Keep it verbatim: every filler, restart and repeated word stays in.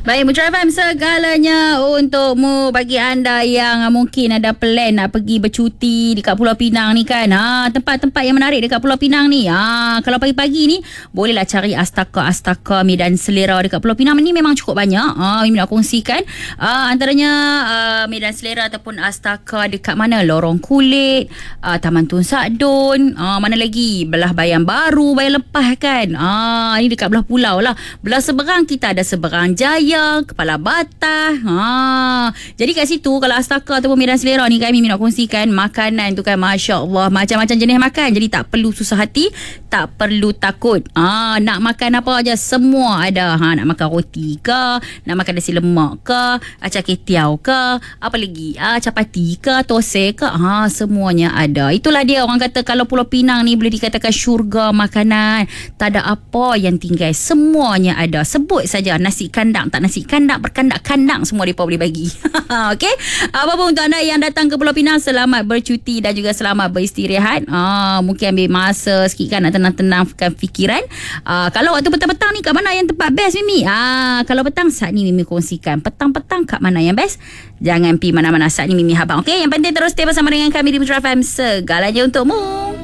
Baik, Mutra F M segalanya untukmu. Bagi anda yang mungkin ada plan nak pergi bercuti dekat Pulau Pinang ni kan, ha, tempat-tempat yang menarik dekat Pulau Pinang ni, ha, kalau pagi-pagi ni bolehlah cari Astaka-Astaka Medan Selera dekat Pulau Pinang ni. Memang cukup banyak, ha, Mimi nak kongsikan, ha, antaranya uh, Medan Selera ataupun Astaka dekat mana, Lorong Kulit, uh, Taman Tun Sadun, uh, mana lagi, Belah Bayan Baru, Bayan Lepas kan, ha, ini dekat belah pulau lah. Belah seberang kita ada Seberang Jaya, Kepala Batah, ha. Jadi kat situ kalau Astaka ataupun Medan Selera ni kan, Mimi nak kongsikan makanan tu kan, Masya Allah, macam-macam jenis makan. Jadi tak perlu susah hati, tak perlu takut, ha, nak makan apa aja semua ada, ha, nak makan roti ke, nak makan nasi lemak ke, cakit tiaw ke, apa lagi, ha, capati ke, tose ke, ha, semuanya ada. Itulah dia, orang kata kalau Pulau Pinang ni boleh dikatakan syurga makanan, tak ada apa yang tinggal, semuanya ada. Sebut saja nasi kandang, tak nasi kandang, berkandak-kandang, semua mereka boleh bagi. Okey, apa pun untuk anda yang datang ke Pulau Pinang, selamat bercuti dan juga selamat beristirahat. Ah, mungkin ambil masa sikit kan nak tenang-tenangkan fikiran. Ah, kalau waktu petang-petang ni kat mana yang tempat best, Mimi? Ah, kalau petang, saat ni Mimi kongsikan petang-petang kat mana yang best. Jangan pergi mana-mana, saat ni Mimi habang. Okey, yang penting terus stay bersama dengan kami di Mutra F M, segalanya untukmu.